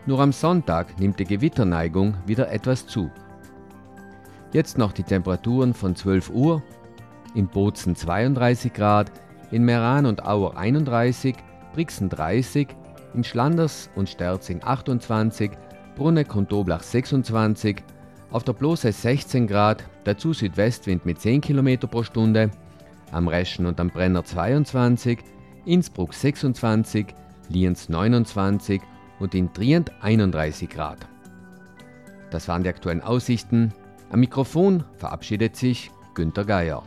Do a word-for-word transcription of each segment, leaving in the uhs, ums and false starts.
Nur am Sonntag nimmt die Gewitterneigung wieder etwas zu. Jetzt noch die Temperaturen von zwölf Uhr. In Bozen zweiunddreißig Grad, in Meran und Auer einunddreißig, Brixen dreißig, in Schlanders und Sterzing achtundzwanzig, Bruneck und Doblach sechsundzwanzig, auf der Blose sechzehn Grad, dazu Südwestwind mit zehn Kilometer pro Stunde, am Reschen und am Brenner zweiundzwanzig, Innsbruck sechsundzwanzig, Lienz neunundzwanzig und in Trient einunddreißig Grad. Das waren die aktuellen Aussichten. Am Mikrofon verabschiedet sich Günter Geier.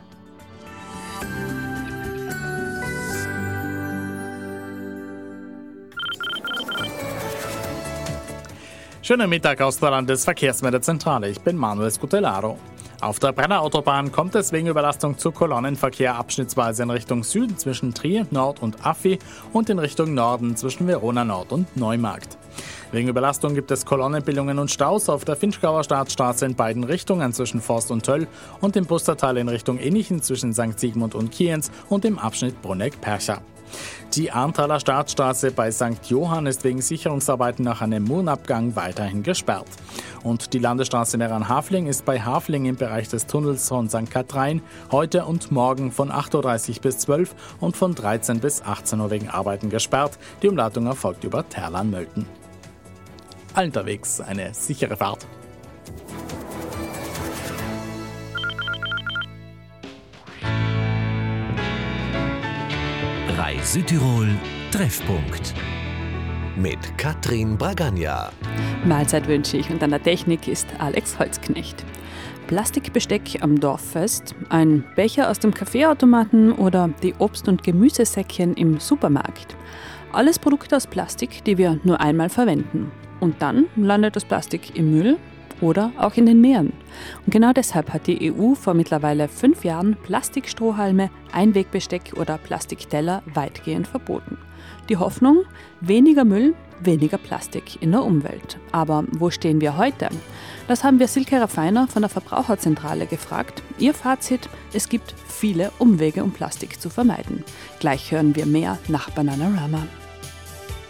Schönen Mittag aus der Landesverkehrsmeldezentrale. Ich bin Manuel Scutellaro. Auf der Brennerautobahn kommt es wegen Überlastung zu Kolonnenverkehr abschnittsweise in Richtung Süden zwischen Trier Nord und Affi und in Richtung Norden zwischen Verona Nord und Neumarkt. Wegen Überlastung gibt es Kolonnenbildungen und Staus auf der Finchgauer Staatsstraße in beiden Richtungen zwischen Forst und Töll und im Pustertal in Richtung Innichen zwischen Sankt Sigmund und Kienz und im Abschnitt Bruneck-Percha. Die Arntaler Staatsstraße bei Sankt Johann ist wegen Sicherungsarbeiten nach einem Murnabgang weiterhin gesperrt. Und die Landesstraße Meran-Hafling ist bei Hafling im Bereich des Tunnels von Sankt Kathrein heute und morgen von acht Uhr dreißig bis zwölf und von dreizehn bis achtzehn Uhr wegen Arbeiten gesperrt. Die Umleitung erfolgt über Terlan-Mölten. Allen unterwegs eine sichere Fahrt. Südtirol Treffpunkt mit Katrin Bragagna. Mahlzeit wünsche ich und an der Technik ist Alex Holzknecht. Plastikbesteck am Dorffest, ein Becher aus dem Kaffeeautomaten oder die Obst- und Gemüsesäckchen im Supermarkt. Alles Produkte aus Plastik, die wir nur einmal verwenden. Und dann landet das Plastik im Müll oder auch in den Meeren. Und genau deshalb hat die E U vor mittlerweile fünf Jahren Plastikstrohhalme, Einwegbesteck oder Plastikteller weitgehend verboten. Die Hoffnung? Weniger Müll, weniger Plastik in der Umwelt. Aber wo stehen wir heute? Das haben wir Silke Raffiner von der Verbraucherzentrale gefragt. Ihr Fazit: Es gibt viele Umwege, um Plastik zu vermeiden. Gleich hören wir mehr nach Bananarama.